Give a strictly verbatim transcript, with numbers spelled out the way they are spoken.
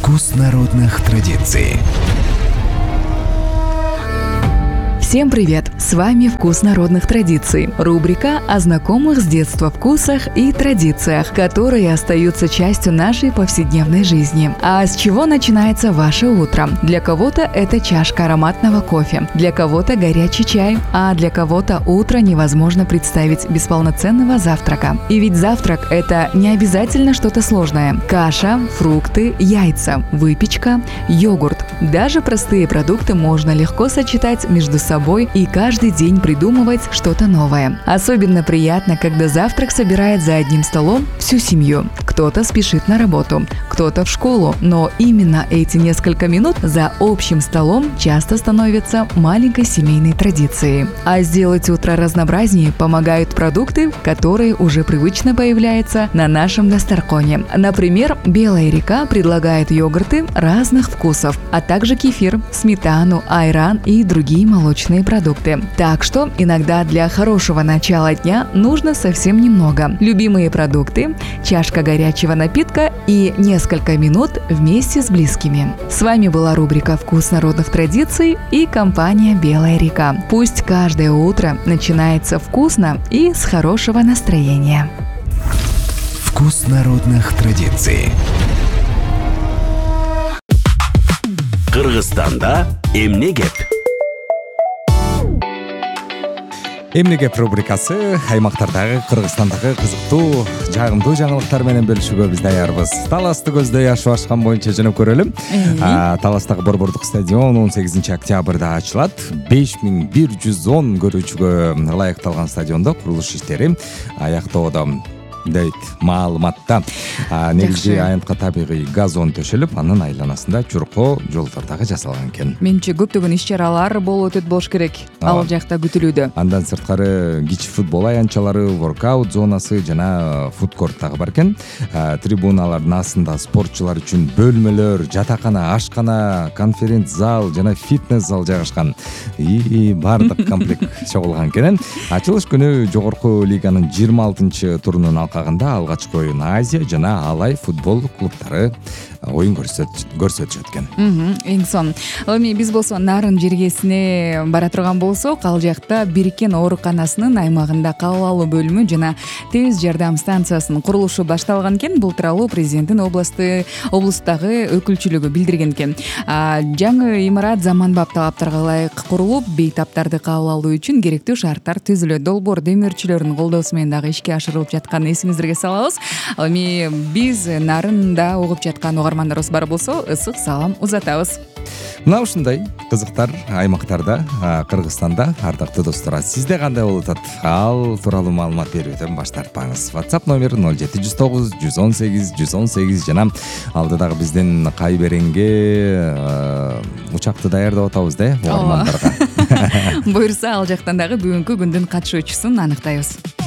Вкус народных традиций. Всем привет! С вами «Вкус народных традиций» – рубрика о знакомых с детства вкусах и традициях, которые остаются частью нашей повседневной жизни. А с чего начинается ваше утро? Для кого-то это чашка ароматного кофе, для кого-то горячий чай, а для кого-то утро невозможно представить без полноценного завтрака. И ведь завтрак – это не обязательно что-то сложное. Каша, фрукты, яйца, выпечка, йогурт. Даже простые продукты можно легко сочетать между собой и каждый день придумывать что-то новое. Особенно приятно, когда завтрак собирает за одним столом всю семью. Кто-то спешит на работу, кто-то в школу, но именно эти несколько минут за общим столом часто становятся маленькой семейной традицией. А сделать утро разнообразнее помогают продукты, которые уже привычно появляются на нашем дастархане. Например, Белая река предлагает йогурты разных вкусов, а также кефир, сметану, айран и другие молочные продукты. Так что иногда для хорошего начала дня нужно совсем немного. Любимые продукты, чашка горячего напитка и несколько минут вместе с близкими. С вами была рубрика «Вкус народных традиций» и компания «Белая река». Пусть каждое утро начинается вкусно и с хорошего настроения. Вкус народных традиций. Кыргызстанда эмне кеп? Эмне кеп рубрикасы аймактардагы, Кыргызстандагы кызыктуу, жагымдуу жаңылыктар менен бөлүшүүгө биз даярбыз. Таласты көздөй ашып ашкан боюнча жөнөп көрөлү. Таластагы Борбордук стадион он сегизинчи октябрда ачылат. беш миң бир жүз он көрүүчүгө ылайыкталган стадиондо курулуш иштери аяктоодо дейт маалыматта. Негизи аянтка табигый газон төшөлүп, анын айланасында чуркоо жолдор дагы жасалган экен. Менче көптөгөн иш-чаралар болуп өтөт болуш керек. Ал жакта күтүлүүдө. Андан сырткары кичи футбол аянтчалары, воркаут зонасы жана фудкорт дагы бар экен. Трибуналардын астында спортчулар үчүн бөлмөлөр, жатакана, ашкана, конференц зал жана фитнес зал жайгашкан. И бардык комплект чогулган экен. Ачылыш күнү жогорку лиганын жыйырма алтынчы турунун алкагында алгачкы оюн Азия жана Алай футбол клубтары оюн көрсөтүшөт экен. Эң сонун. Эми биз болсо Нарын жергесине бара турган болсок, ал жакта Бириккен ооруканасынын аймагында кабыл алуу бөлүмү жана тез жардам станциясынын курулушу башталган экен. Бул тууралуу президенттин областы облустагы өкүлчүлүгү билдирген экен. Жаңы имарат заманбап талаптарга ылайык курулуп, бейтаптарды кабыл алуу үчүн керектүү шарттар түзүлөт. Долбоор демирчилердин колдоосу менен дагы ишке ашырылып жатканын эсиңиздерге салабыз. Эми биз Нарында угуп жаткан угармандарыбыз бар болсо, ысык салам узатабыз. Мына ушундай кызыктар аймактарда, Кыргызстанда ардактуу достор. Сизде кандай болуп атат? Ал тууралуу маалымат берүүдөн баш тартпаңыз. WhatsApp номер ноль жети жүз тогуз жүз он сегиз жүз он сегиз жана алдыдагы биздин Кайберенге учакты даярдап атабыз да угармандарга. Буюрса ал жактан дагы бүгүнкү күндүн катышуучусун аныктайбыз.